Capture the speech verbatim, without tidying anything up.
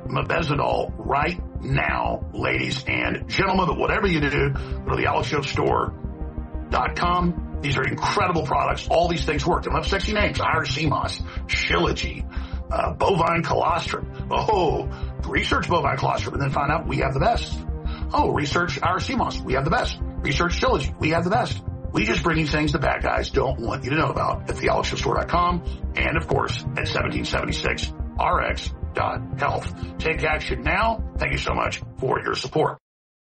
mebendazole right now, ladies and gentlemen. But whatever you do, go to the alex jones store dot com. These are incredible products. All these things work. They don't have sexy names. I R C M O S, Shilajit, uh, bovine colostrum. Oh, research bovine colostrum and then find out we have the best. Oh, research I R C M O S. We have the best. Research Shilajit. We have the best. We just bring you things the bad guys don't want you to know about at the alex jones store dot com and, of course, at seventeen seventy-six R X dot health. Take action now. Thank you so much for your support.